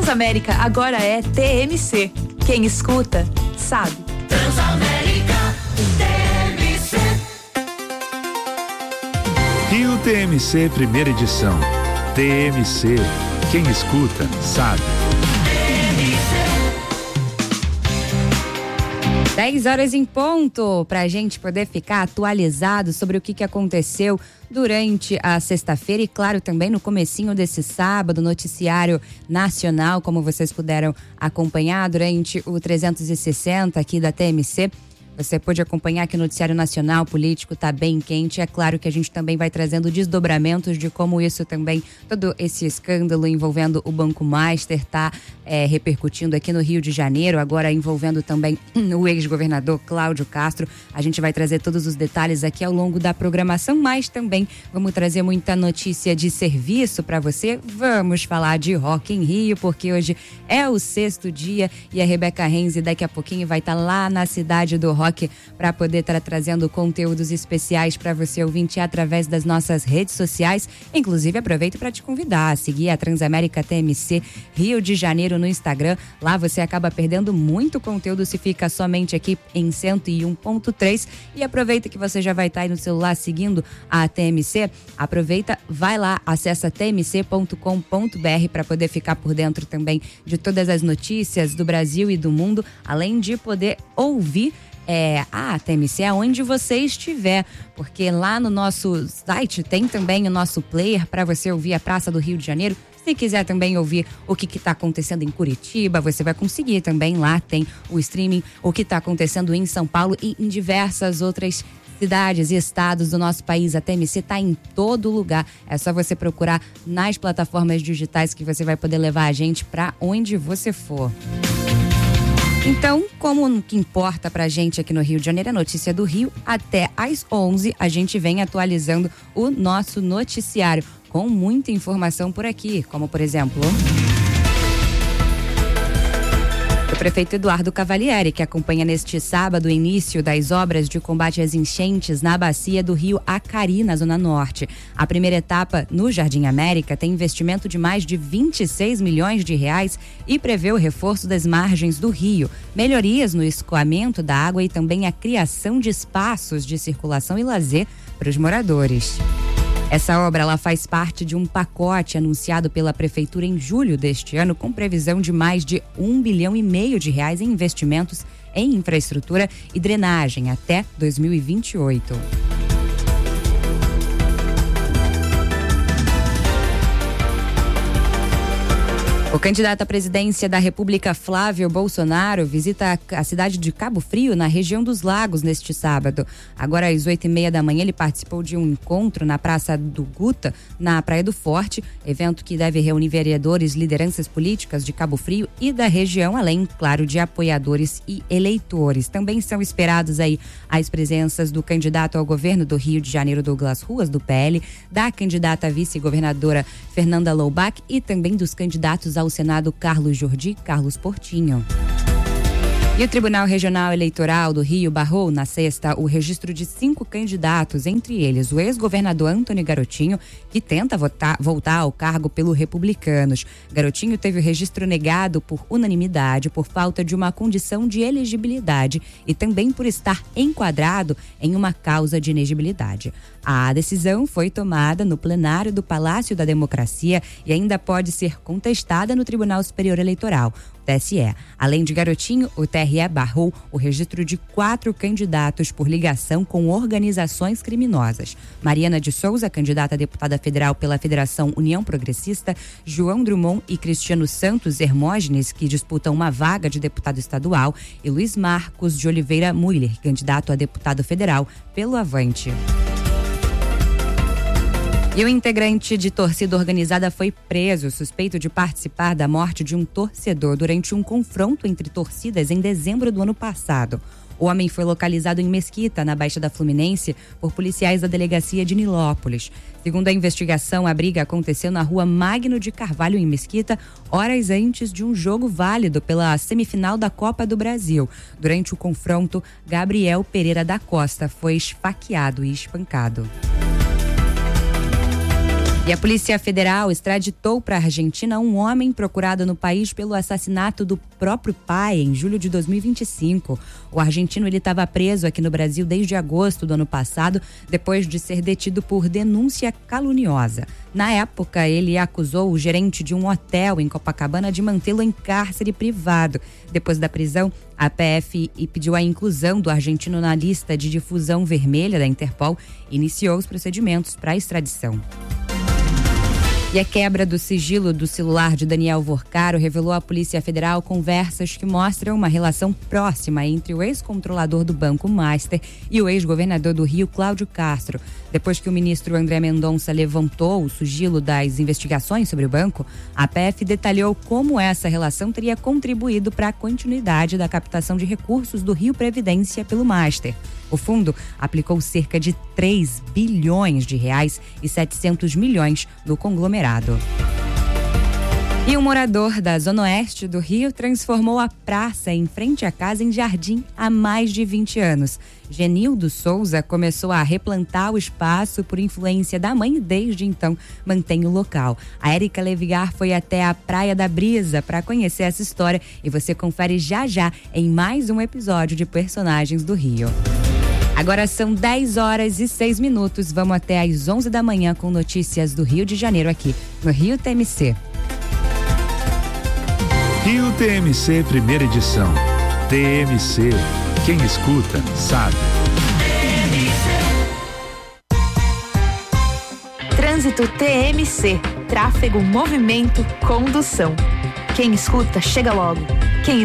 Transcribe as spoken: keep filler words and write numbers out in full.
Transamérica agora é T M C. Quem escuta, sabe. Transamérica T M C. Rio T M C, primeira edição. T M C. Quem escuta, sabe. dez horas em ponto, para a gente poder ficar atualizado sobre o que, que aconteceu durante a sexta-feira e, claro, também no comecinho desse sábado, noticiário nacional, como vocês puderam acompanhar durante o trezentos e sessenta aqui da T M C. Você pôde acompanhar que o noticiário nacional político está bem quente. É claro que a gente também vai trazendo desdobramentos de como isso também, todo esse escândalo envolvendo o Banco Master está é, repercutindo aqui no Rio de Janeiro, agora envolvendo também o ex-governador Cláudio Castro. A gente vai trazer todos os detalhes aqui ao longo da programação, mas também vamos trazer muita notícia de serviço para você. Vamos falar de Rock in Rio, porque hoje é o sexto dia e a Rebeca Renzi daqui a pouquinho vai estar tá lá na cidade do Rock para poder estar trazendo conteúdos especiais para você ouvinte através das nossas redes sociais. Inclusive, aproveito para te convidar a seguir a Transamérica T M C Rio de Janeiro no Instagram. Lá você acaba perdendo muito conteúdo se fica somente aqui em cento e um ponto três. E aproveita que você já vai estar aí no celular seguindo a T M C. Aproveita, vai lá, acessa t m c ponto com ponto b r para poder ficar por dentro também de todas as notícias do Brasil e do mundo, além de poder ouvir É, a T M C aonde você estiver, porque lá no nosso site tem também o nosso player para você ouvir a Praça do Rio de Janeiro. Se quiser também ouvir o que está acontecendo em Curitiba, você vai conseguir também. Lá tem o streaming, o que está acontecendo em São Paulo e em diversas outras cidades e estados do nosso país. A T M C está em todo lugar. É só você procurar nas plataformas digitais que você vai poder levar a gente para onde você for. Então, como o que importa pra gente aqui no Rio de Janeiro, a notícia do Rio, até às onze a gente vem atualizando o nosso noticiário com muita informação por aqui, como por exemplo... O prefeito Eduardo Cavalieri, que acompanha neste sábado o início das obras de combate às enchentes na bacia do rio Acari, na Zona Norte. A primeira etapa, no Jardim América, tem investimento de mais de vinte e seis milhões de reais e prevê o reforço das margens do rio, melhorias no escoamento da água e também a criação de espaços de circulação e lazer para os moradores. Essa obra ela faz parte de um pacote anunciado pela Prefeitura em julho deste ano, com previsão de mais de um bilhão e meio de reais em investimentos em infraestrutura e drenagem até dois mil e vinte e oito. O candidato à presidência da República, Flávio Bolsonaro, visita a cidade de Cabo Frio, na região dos Lagos, neste sábado. Agora, às oito e meia da manhã, ele participou de um encontro na Praça do Guta, na Praia do Forte, evento que deve reunir vereadores, lideranças políticas de Cabo Frio e da região, além, claro, de apoiadores e eleitores. Também são esperados aí as presenças do candidato ao governo do Rio de Janeiro, Douglas Ruas, do P L, da candidata a vice-governadora Fernanda Loubach e também dos candidatos ao Senado Carlos Jordi, Carlos Portinho. E o Tribunal Regional Eleitoral do Rio barrou na sexta o registro de cinco candidatos, entre eles o ex-governador Antônio Garotinho, que tenta votar, voltar ao cargo pelo Republicanos. Garotinho teve o registro negado por unanimidade por falta de uma condição de elegibilidade e também por estar enquadrado em uma causa de inegibilidade. A decisão foi tomada no plenário do Palácio da Democracia e ainda pode ser contestada no Tribunal Superior Eleitoral, T S E. Além de Garotinho, o T R E barrou o registro de quatro candidatos por ligação com organizações criminosas. Mariana de Souza, candidata a deputada federal pela Federação União Progressista, João Drummond e Cristiano Santos Hermógenes, que disputam uma vaga de deputado estadual, e Luiz Marcos de Oliveira Muller, candidato a deputado federal pelo Avante. E o integrante de torcida organizada foi preso, suspeito de participar da morte de um torcedor durante um confronto entre torcidas em dezembro do ano passado. O homem foi localizado em Mesquita, na Baixada Fluminense, por policiais da delegacia de Nilópolis. Segundo a investigação, a briga aconteceu na rua Magno de Carvalho, em Mesquita, horas antes de um jogo válido pela semifinal da Copa do Brasil. Durante o confronto, Gabriel Pereira da Costa foi esfaqueado e espancado. E a Polícia Federal extraditou para a Argentina um homem procurado no país pelo assassinato do próprio pai em julho de dois mil e vinte e cinco. O argentino ele estava preso aqui no Brasil desde agosto do ano passado, depois de ser detido por denúncia caluniosa. Na época, ele acusou o gerente de um hotel em Copacabana de mantê-lo em cárcere privado. Depois da prisão, a P F pediu a inclusão do argentino na lista de difusão vermelha da Interpol e iniciou os procedimentos para a extradição. E a quebra do sigilo do celular de Daniel Vorcaro revelou à Polícia Federal conversas que mostram uma relação próxima entre o ex-controlador do Banco Master e o ex-governador do Rio, Cláudio Castro. Depois que o ministro André Mendonça levantou o sigilo das investigações sobre o banco, a P F detalhou como essa relação teria contribuído para a continuidade da captação de recursos do Rio Previdência pelo Master. O fundo aplicou cerca de três bilhões de reais e setecentos milhões no conglomerado. E um morador da Zona Oeste do Rio transformou a praça em frente à casa em jardim há mais de vinte anos. Genildo Souza começou a replantar o espaço por influência da mãe e desde então mantém o local. A Érica Levigar foi até a Praia da Brisa para conhecer essa história e você confere já já em mais um episódio de Personagens do Rio. Agora são dez horas e seis minutos. Vamos até às onze da manhã com notícias do Rio de Janeiro aqui no Rio T M C. Rio T M C, primeira edição. T M C. Quem escuta, sabe. Trânsito T M C. Tráfego, movimento, condução. Quem escuta, chega logo.